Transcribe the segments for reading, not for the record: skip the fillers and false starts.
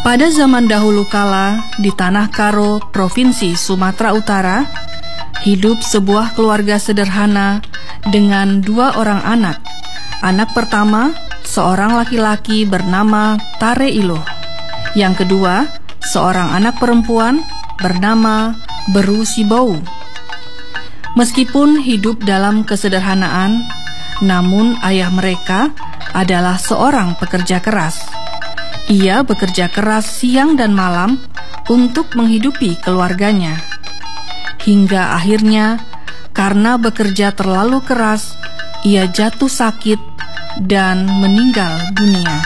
Pada zaman dahulu kala, di Tanah Karo, Provinsi Sumatera Utara, hidup sebuah keluarga sederhana dengan 2 orang anak. Anak pertama, seorang laki-laki bernama Tare Iluh. Yang kedua, seorang anak perempuan bernama Beru Sibou. Meskipun hidup dalam kesederhanaan, namun ayah mereka adalah seorang pekerja keras. Ia bekerja keras siang dan malam untuk menghidupi keluarganya. Hingga akhirnya, karena bekerja terlalu keras, ia jatuh sakit dan meninggal dunia.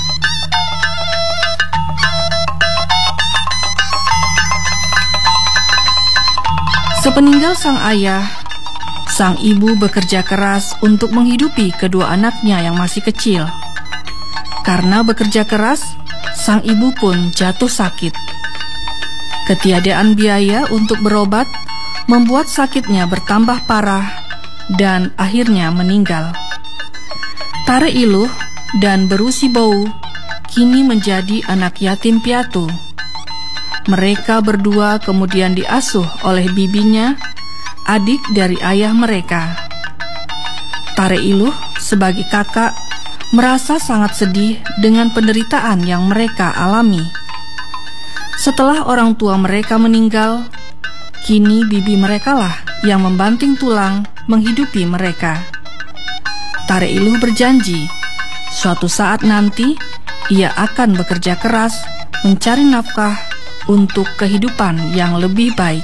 Sepeninggal sang ayah, sang ibu bekerja keras untuk menghidupi kedua anaknya yang masih kecil. Karena bekerja keras, sang ibu pun jatuh sakit. Ketiadaan biaya untuk berobat membuat sakitnya bertambah parah dan akhirnya meninggal. Tare Iluh dan Beru Sibou kini menjadi anak yatim piatu. Mereka berdua kemudian diasuh oleh bibinya, adik dari ayah mereka. Tare Iluh sebagai kakak merasa sangat sedih dengan penderitaan yang mereka alami. Setelah orang tua mereka meninggal, kini bibi merekalah yang membanting tulang menghidupi mereka. Tare Iluh berjanji, suatu saat nanti ia akan bekerja keras mencari nafkah untuk kehidupan yang lebih baik.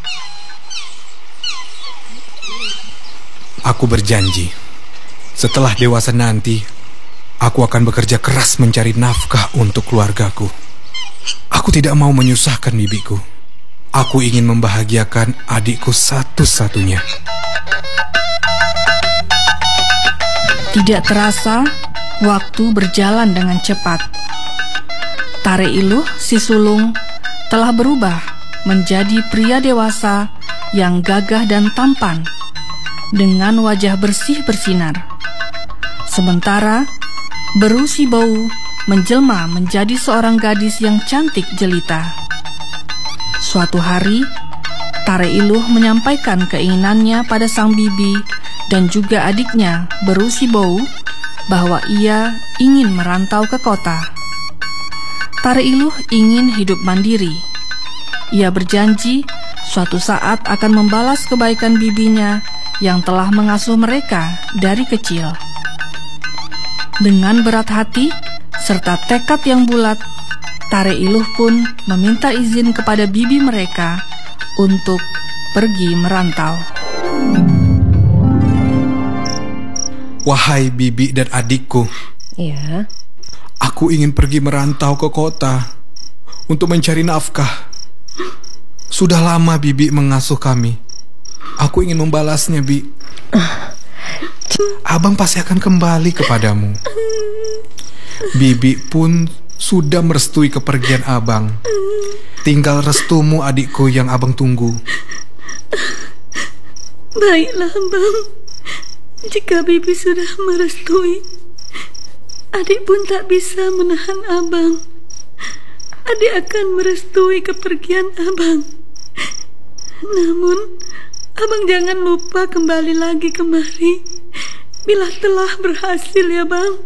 Aku berjanji, setelah dewasa nanti, aku akan bekerja keras mencari nafkah untuk keluargaku. Aku tidak mau menyusahkan bibiku. Aku ingin membahagiakan adikku satu-satunya. Tidak terasa, waktu berjalan dengan cepat. Tare Iluh si sulung telah berubah menjadi pria dewasa yang gagah dan tampan, dengan wajah bersih bersinar. Sementara Beru Sibou menjelma menjadi seorang gadis yang cantik jelita. Suatu hari, Tare Iluh menyampaikan keinginannya pada sang bibi dan juga adiknya Beru Sibou bahwa ia ingin merantau ke kota. Tare Iluh ingin hidup mandiri. Ia berjanji suatu saat akan membalas kebaikan bibinya yang telah mengasuh mereka dari kecil. Dengan berat hati serta tekad yang bulat, Tare Iluh pun meminta izin kepada bibi mereka untuk pergi merantau. Wahai bibi dan adikku, Ya. aku ingin pergi merantau ke kota untuk mencari nafkah. Sudah lama bibi mengasuh kami. Aku ingin membalasnya, Bi. Abang pasti akan kembali kepadamu. Bibi pun sudah merestui kepergian abang. Tinggal restumu adikku yang abang tunggu. Baiklah, Bang. Jika bibi sudah merestui, adik pun tak bisa menahan abang. Adik akan merestui kepergian abang. Namun, abang jangan lupa kembali lagi kemari bila telah berhasil, ya, Bang.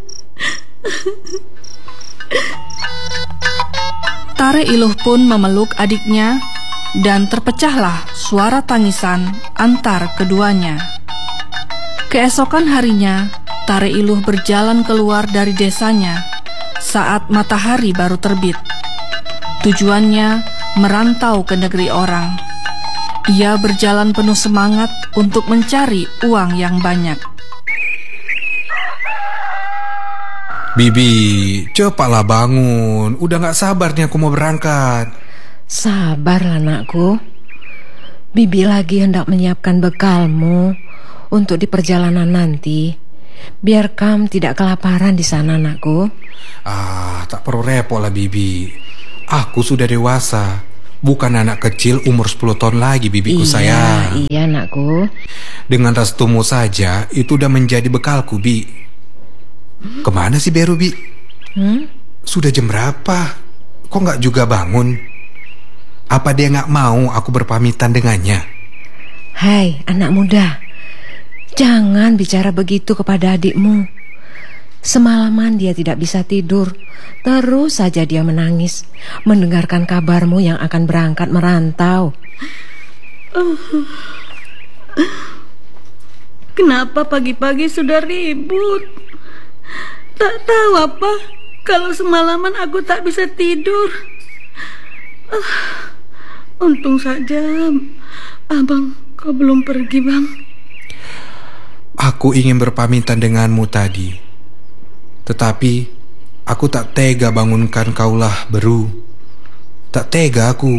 Tare Iluh pun memeluk adiknya dan terpecahlah suara tangisan antar keduanya. Keesokan harinya, Tare Iluh berjalan keluar dari desanya saat matahari baru terbit. Tujuannya merantau ke negeri orang. Ia berjalan penuh semangat untuk mencari uang yang banyak. Bibi, cepatlah bangun. Udah gak sabar nih aku mau berangkat. Sabar anakku. Bibi lagi hendak menyiapkan bekalmu untuk di perjalanan nanti. Biar kamu tidak kelaparan di sana, anakku. Tak perlu repot lah, Bibi. Aku sudah dewasa. Bukan anak kecil umur 10 tahun lagi, bibiku sayang. Iya, anakku. Dengan restumu saja, itu udah menjadi bekalku, Bi. Kemana sih Beru, Bi? Sudah jam berapa? kok nggak juga bangun? Apa dia nggak mau aku berpamitan dengannya? Hai anak muda, jangan bicara begitu kepada adikmu. Semalaman dia tidak bisa tidur. Terus saja dia menangis mendengarkan kabarmu yang akan berangkat merantau. Kenapa pagi-pagi sudah ribut? Tak tahu apa kalau semalaman aku tak bisa tidur. Untung saja abang kau belum pergi, Bang. Aku ingin berpamitan denganmu tadi, tetapi aku tak tega bangunkan kaulah, Beru. Tak tega aku.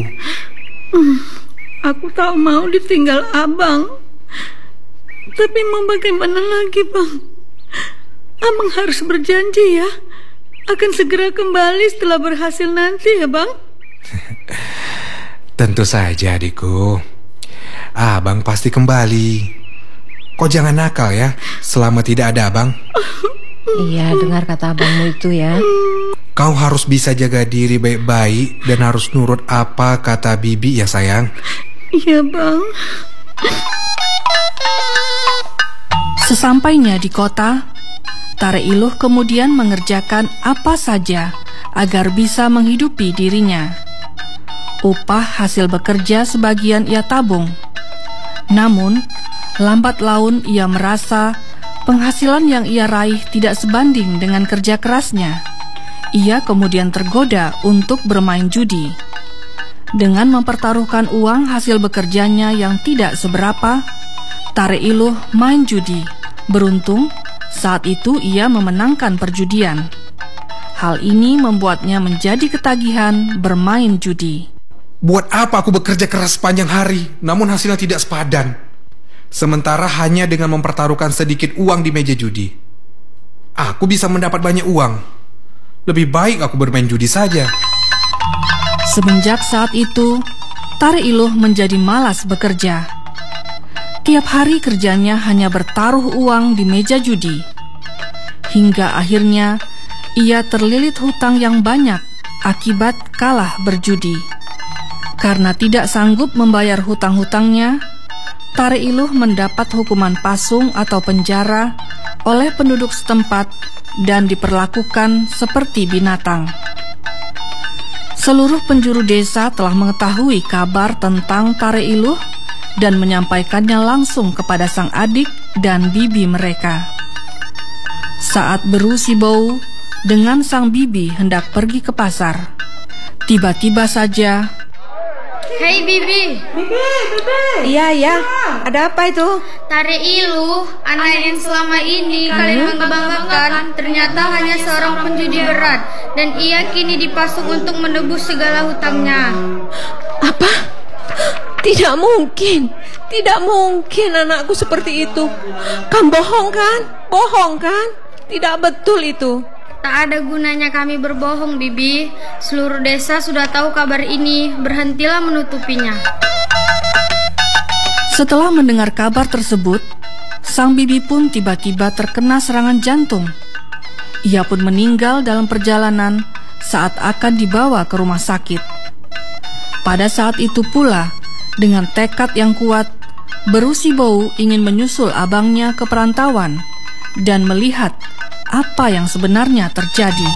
Aku tak mau ditinggal abang. Tapi mau bagaimana lagi, Bang? Abang harus berjanji ya, akan segera kembali setelah berhasil nanti ya, Bang. Tentu saja, adikku. Abang pasti kembali. Kau jangan nakal ya, selama tidak ada abang. Iya, dengar kata abangmu itu ya. Kau harus bisa jaga diri baik-baik dan harus nurut apa kata bibi ya sayang. Iya, Bang. Sesampainya di kota, Tare Iluh kemudian mengerjakan apa saja agar bisa menghidupi dirinya. Upah hasil bekerja sebagian ia tabung. Namun, lambat laun ia merasa penghasilan yang ia raih tidak sebanding dengan kerja kerasnya. Ia kemudian tergoda untuk bermain judi. Dengan mempertaruhkan uang hasil bekerjanya yang tidak seberapa, Tare Iluh main judi. Beruntung, saat itu ia memenangkan perjudian. Hal ini membuatnya menjadi ketagihan bermain judi. Buat apa aku bekerja keras sepanjang hari, namun hasilnya tidak sepadan? Sementara hanya dengan mempertaruhkan sedikit uang di meja judi, aku bisa mendapat banyak uang. Lebih baik aku bermain judi saja. Semenjak saat itu, Tare Iluh menjadi malas bekerja. Tiap hari kerjanya hanya bertaruh uang di meja judi. Hingga akhirnya, ia terlilit hutang yang banyak akibat kalah berjudi. Karena tidak sanggup membayar hutang-hutangnya, Tare Iluh mendapat hukuman pasung atau penjara oleh penduduk setempat dan diperlakukan seperti binatang. Seluruh penjuru desa telah mengetahui kabar tentang Tare Iluh dan menyampaikannya langsung kepada sang adik dan bibi mereka. Saat Beru si Bau dengan sang bibi hendak pergi ke pasar, tiba-tiba saja, Hei Bibi. Iya, ada apa itu? Tare Iluh, anak yang selama ini kalian bangga-banggakan, ternyata hanya seorang penjudi berat, dan ia kini dipasung untuk menebus segala hutangnya. Apa? Tidak mungkin anakku seperti itu. Kamu bohong kan? Tidak betul itu. Tak ada gunanya kami berbohong, Bibi. Seluruh desa sudah tahu kabar ini. Berhentilah menutupinya. Setelah mendengar kabar tersebut, sang bibi pun tiba-tiba terkena serangan jantung. Ia pun meninggal dalam perjalanan saat akan dibawa ke rumah sakit. Pada saat itu pula, dengan tekad yang kuat, Beru si Bau ingin menyusul abangnya ke perantauan dan melihat apa yang sebenarnya terjadi.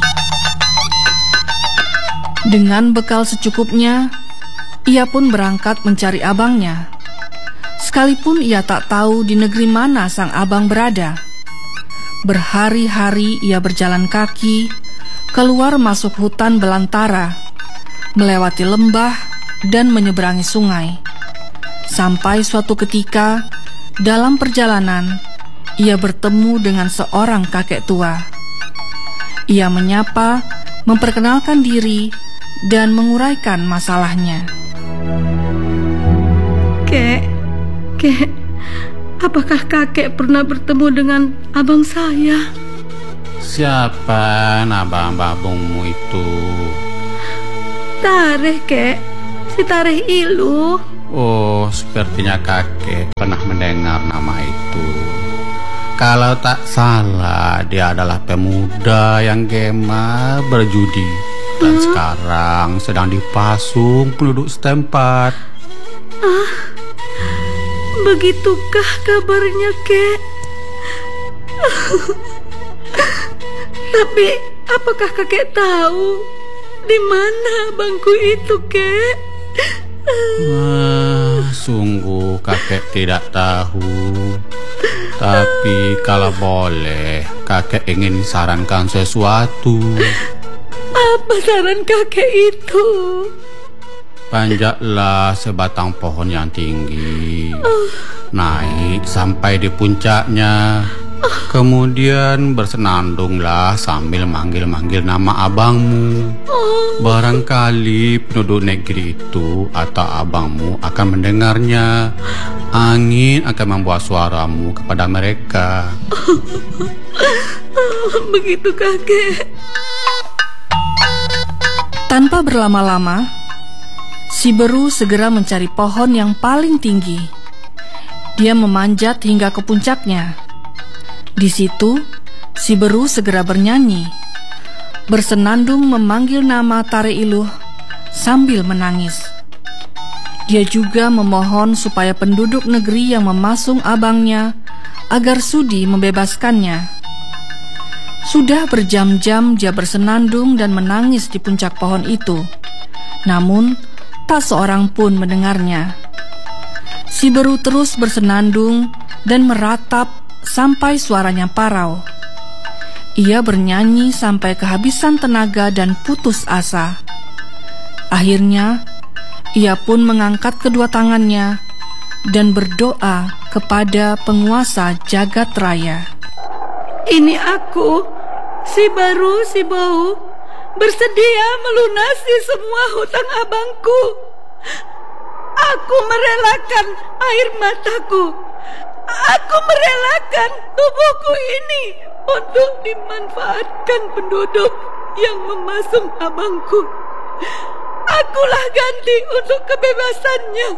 Dengan bekal secukupnya, ia pun berangkat mencari abangnya. Sekalipun ia tak tahu di negeri mana sang abang berada. Berhari-hari ia berjalan kaki, keluar masuk hutan belantara, melewati lembah dan menyeberangi sungai. Sampai suatu ketika, dalam perjalanan, ia bertemu dengan seorang kakek tua. Ia menyapa, memperkenalkan diri, dan menguraikan masalahnya. Kek, apakah kakek pernah bertemu dengan abang saya? Siapa nama babungmu itu? Tareh, Kek. Si Tare Iluh. Oh, sepertinya kakek pernah mendengar nama itu. Kalau tak salah, dia adalah pemuda yang gemar berjudi. dan sekarang sedang dipasung penduduk setempat. Begitukah kabarnya, Kek? Tapi apakah kakek tahu di mana abangku itu, Kek? Sungguh kakek tidak tahu. Tapi kalau boleh, kakek ingin sarankan sesuatu. Apa saran kakek itu? Panjatlah sebatang pohon yang tinggi, naik sampai di puncaknya. Kemudian bersenandunglah sambil manggil-manggil nama abangmu. Barangkali penduduk negeri itu atau abangmu akan mendengarnya. Angin akan membawa suaramu kepada mereka. Begitu, kakek. Tanpa berlama-lama, si beru segera mencari pohon yang paling tinggi. Dia memanjat hingga ke puncaknya. Di situ, si beru segera bernyanyi, bersenandung memanggil nama Tare Iluh sambil menangis. Dia juga memohon supaya penduduk negeri yang memasung abangnya agar sudi membebaskannya. Sudah berjam-jam dia bersenandung dan menangis di puncak pohon itu. Namun, tak seorang pun mendengarnya. Si beru terus bersenandung dan meratap sampai suaranya parau. Ia bernyanyi sampai kehabisan tenaga dan putus asa. Akhirnya, ia pun mengangkat kedua tangannya dan berdoa kepada penguasa jagat raya. Ini aku, si baru si bau, bersedia melunasi semua hutang abangku. Aku merelakan air mataku. Aku merelakan tubuhku ini untuk dimanfaatkan penduduk yang memasung abangku. Akulah ganti untuk kebebasannya.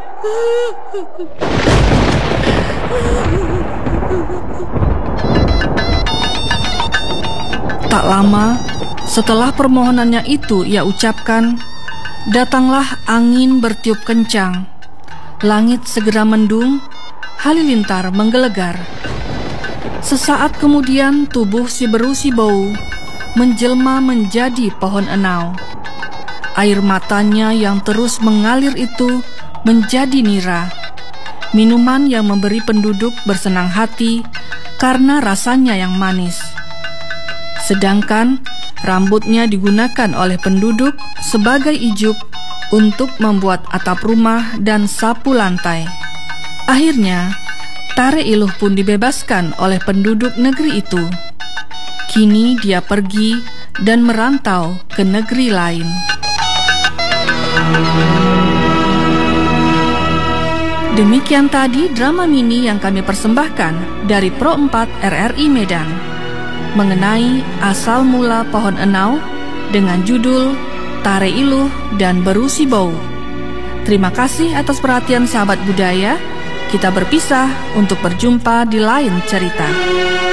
Tak lama setelah permohonannya itu ia ucapkan, datanglah angin bertiup kencang. Langit segera mendung, halilintar menggelegar. Sesaat kemudian tubuh si beru si bau menjelma menjadi pohon enau. Air matanya yang terus mengalir itu menjadi nira, minuman yang memberi penduduk bersenang hati karena rasanya yang manis. Sedangkan rambutnya digunakan oleh penduduk sebagai ijuk untuk membuat atap rumah dan sapu lantai. Akhirnya, Tare Iluh pun dibebaskan oleh penduduk negeri itu. Kini dia pergi dan merantau ke negeri lain. Demikian tadi drama mini yang kami persembahkan dari Pro 4 RRI Medan mengenai asal mula pohon enau dengan judul Tare Iluh dan Beru Si Bau. Terima kasih atas perhatian sahabat budaya. Kita berpisah untuk berjumpa di lain cerita.